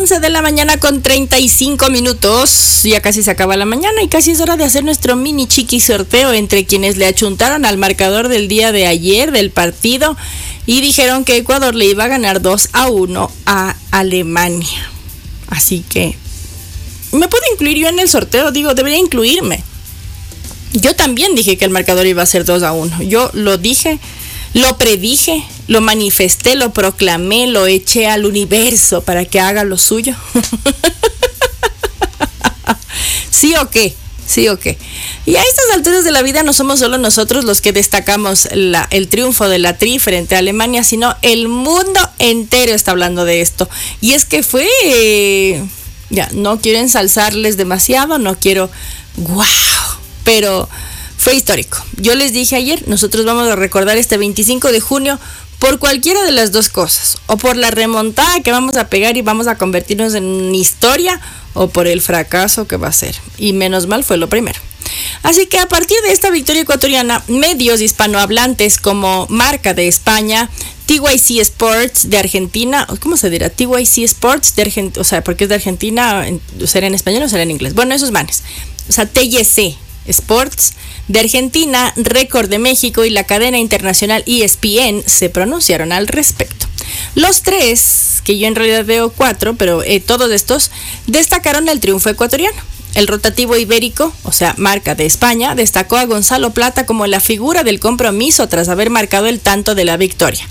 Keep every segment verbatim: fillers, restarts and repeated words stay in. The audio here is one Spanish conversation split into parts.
once de la mañana con treinta y cinco minutos. Ya casi se acaba la mañana y casi es hora de hacer nuestro mini chiqui sorteo entre quienes le achuntaron al marcador del día de ayer del partido y dijeron que Ecuador le iba a ganar dos a uno a Alemania. Así que me puedo incluir yo en el sorteo, digo, debería incluirme. Yo también dije que el marcador iba a ser dos a uno. Yo lo dije, lo predije, lo manifesté, lo proclamé, lo eché al universo para que haga lo suyo. ¿Sí o qué? ¿Sí o qué? Y a estas alturas de la vida no somos solo nosotros los que destacamos la, el triunfo de la Tri frente a Alemania, sino el mundo entero está hablando de esto. Y es que fue... Eh, ya, no quiero ensalzarles demasiado, no quiero... ¡Wow! Pero fue histórico. Yo les dije ayer, nosotros vamos a recordar este veinticinco de junio por cualquiera de las dos cosas. O por la remontada que vamos a pegar y vamos a convertirnos en historia, o por el fracaso que va a ser. Y menos mal fue lo primero. Así que a partir de esta victoria ecuatoriana, medios hispanohablantes como Marca de España, T Y C Sports de Argentina, ¿cómo se dirá? T Y C Sports de Argentina, o sea, porque es de Argentina, ¿será en español o será en inglés? Bueno, esos manes. O sea, T Y C Sports de Argentina, Récord de México y la cadena internacional E S P N se pronunciaron al respecto. Los tres, que yo en realidad veo cuatro, pero eh, todos estos destacaron el triunfo ecuatoriano. El rotativo ibérico, o sea, Marca de España, destacó a Gonzalo Plata como la figura del compromiso tras haber marcado el tanto de la victoria.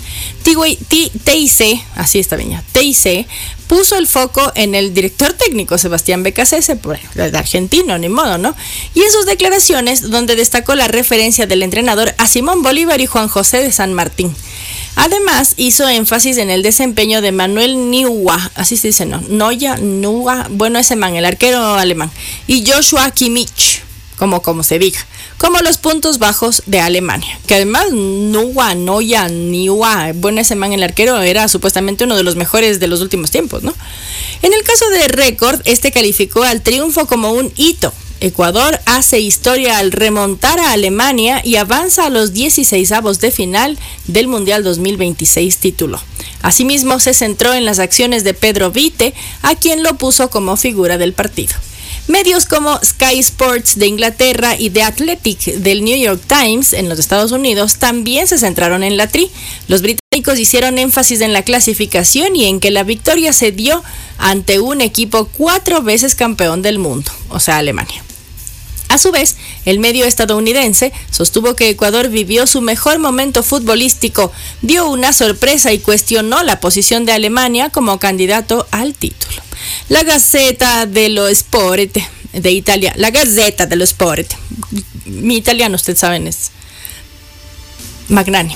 T I C, así está bien ya, T I C puso el foco en el director técnico Sebastián Becasese, bueno, de argentino, ni modo, ¿no? Y en sus declaraciones, donde destacó la referencia del entrenador a Simón Bolívar y Juan José de San Martín. Además, hizo énfasis en el desempeño de Manuel Neuer, así se dice, ¿no? Neuer, Neuer, bueno, ese man, el arquero alemán, y Joshua Kimmich, como, como se diga, como los puntos bajos de Alemania. Que además, Neuer, Neuer, Neuer, bueno, ese man, el arquero, era supuestamente uno de los mejores de los últimos tiempos, ¿no? En el caso de Récord, este calificó al triunfo como un hito. Ecuador hace historia al remontar a Alemania y avanza a los dieciseisavos de final del Mundial dos mil veintiséis título. Asimismo, se centró en las acciones de Pedro Vite, a quien lo puso como figura del partido. Medios como Sky Sports de Inglaterra y The Athletic del New York Times en los Estados Unidos también se centraron en la Tri. Los británicos hicieron énfasis en la clasificación y en que la victoria se dio ante un equipo cuatro veces campeón del mundo, o sea, Alemania. A su vez, el medio estadounidense sostuvo que Ecuador vivió su mejor momento futbolístico, dio una sorpresa y cuestionó la posición de Alemania como candidato al título. La Gazzetta dello Sport de Italia, la Gazzetta dello Sport, mi italiano, ustedes saben, es magnánimo.